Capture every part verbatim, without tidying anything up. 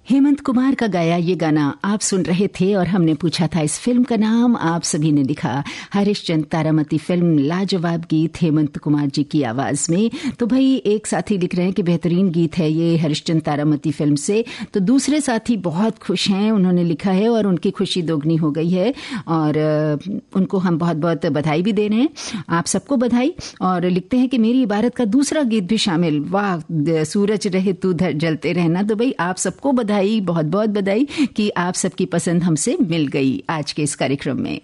हेमंत कुमार का गाया ये गाना आप सुन रहे थे और हमने पूछा था इस फिल्म का नाम। आप सभी ने लिखा हरिश्चंद्र तारामती फिल्म, लाजवाब गीत हेमंत कुमार जी की आवाज में। तो भाई एक साथी लिख रहे हैं कि बेहतरीन गीत है ये हरिश्चंद्र तारामती फिल्म से। तो दूसरे साथी बहुत खुश हैं, उन्होंने लिखा है और उनकी खुशी दोगुनी हो गई है और उनको हम बहुत बहुत बधाई भी दे रहे हैं। आप सबको बधाई। और लिखते हैं कि मेरी इबारत का दूसरा गीत भी शामिल, वाह सूरज रहे तू जलते रहना। तो भाई आप सबको बधाई, बहुत बहुत बधाई कि आप सबकी पसंद हमसे मिल गई आज के इस कार्यक्रम में।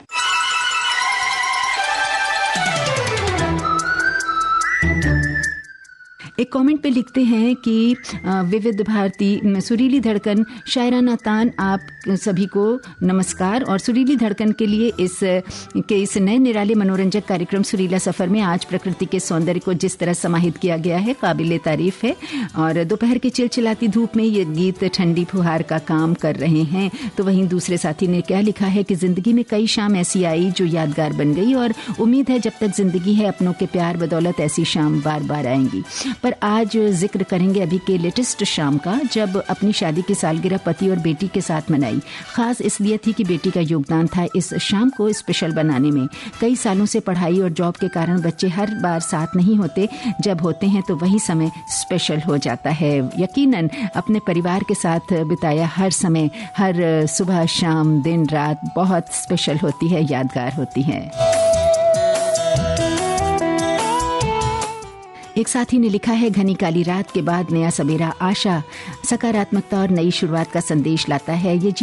एक कमेंट पे लिखते हैं कि विविध भारती सुरीली धड़कन शायराना तान, आप सभी को नमस्कार। और सुरीली धड़कन के लिए इस के इस नए निराले मनोरंजक कार्यक्रम सुरीला सफर में आज प्रकृति के सौंदर्य को जिस तरह समाहित किया गया है, काबिले तारीफ है। और दोपहर की चिलचिलाती धूप में ये गीत ठंडी फुहार का काम कर रहे हैं। तो वहीं दूसरे साथी ने क्या लिखा है कि जिंदगी में कई शाम ऐसी आई जो यादगार बन गई और उम्मीद है जब तक जिंदगी है अपनों के प्यार बदौलत ऐसी शाम बार बार आएंगी। पर आज जिक्र करेंगे अभी के लेटेस्ट शाम का, जब अपनी शादी की सालगिरह पति और बेटी के साथ मनाई। खास इसलिए थी कि बेटी का योगदान था इस शाम को स्पेशल बनाने में। कई सालों से पढ़ाई और जॉब के कारण बच्चे हर बार साथ नहीं होते, जब होते हैं तो वही समय स्पेशल हो जाता है। यकीनन अपने परिवार के साथ बिताया हर समय, हर सुबह शाम दिन रात बहुत स्पेशल होती है, यादगार होती है। एक साथी ने लिखा है घनी काली रात के बाद नया सवेरा आशा, सकारात्मकता और नई शुरुआत का संदेश लाता है। ये